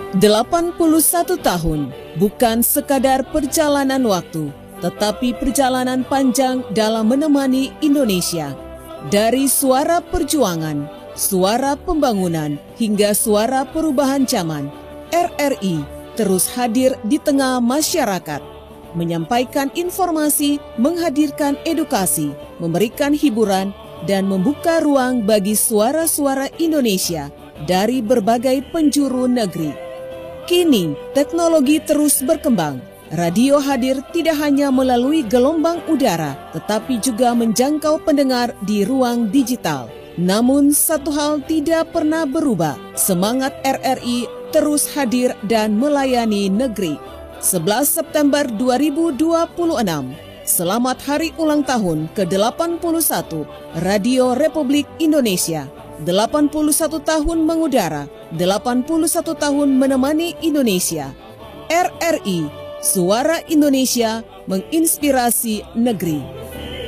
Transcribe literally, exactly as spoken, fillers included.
delapan puluh satu tahun bukan sekadar perjalanan waktu, tetapi perjalanan panjang dalam menemani Indonesia. Dari suara perjuangan, suara pembangunan, hingga suara perubahan zaman, R R I terus hadir di tengah masyarakat, menyampaikan informasi, menghadirkan edukasi, memberikan hiburan, dan membuka ruang bagi suara-suara Indonesia dari berbagai penjuru negeri. Kini, teknologi terus berkembang. Radio hadir tidak hanya melalui gelombang udara, tetapi juga menjangkau pendengar di ruang digital. Namun, satu hal tidak pernah berubah. Semangat R R I terus hadir dan melayani negeri. sebelas September dua ribu dua puluh enam. Selamat hari ulang tahun ke delapan puluh satu Radio Republik Indonesia. delapan puluh satu tahun mengudara, delapan puluh satu tahun menemani Indonesia. R R I, suara Indonesia menginspirasi negeri.